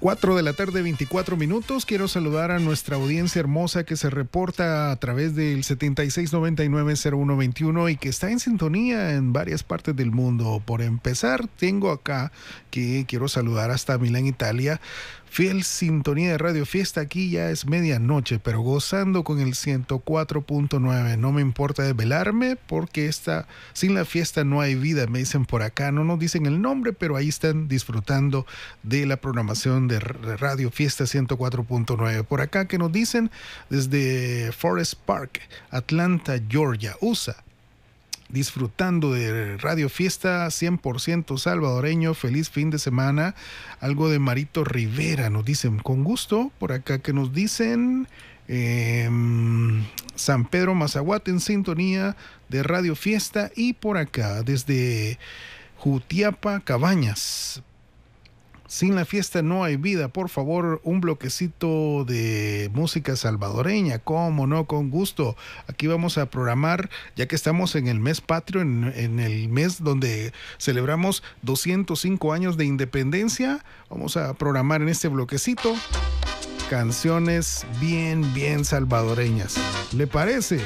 4 de la tarde, 24 minutos. Quiero saludar a nuestra audiencia hermosa que se reporta a través del 7699-0121 y que está en sintonía en varias partes del mundo. Por empezar, tengo acá que quiero saludar hasta Milán, Italia. Fiel sintonía de Radio Fiesta. Aquí ya es medianoche, pero gozando con el 104.9. No me importa desvelarme porque sin la fiesta no hay vida, me dicen por acá. No nos dicen el nombre, pero ahí están disfrutando de la programación de Radio Fiesta 104.9. Por acá que nos dicen desde Forest Park, Atlanta, Georgia, USA. Disfrutando de Radio Fiesta 100% salvadoreño, feliz fin de semana. Algo de Marito Rivera nos dicen, con gusto. Por acá que nos dicen San Pedro Mazaguate en sintonía de Radio Fiesta. Y por acá desde Jutiapa, Cabañas, sin la fiesta no hay vida. Por favor, un bloquecito de música salvadoreña. Cómo no, con gusto. Aquí vamos a programar, ya que estamos en el mes patrio, en el mes donde celebramos 205 años de independencia. Vamos a programar en este bloquecito canciones bien salvadoreñas. ¿Le parece?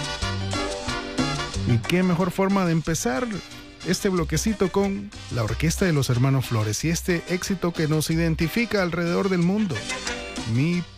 ¿Y qué mejor forma de empezar este bloquecito con la Orquesta de los Hermanos Flores y este éxito que nos identifica alrededor del mundo? Mi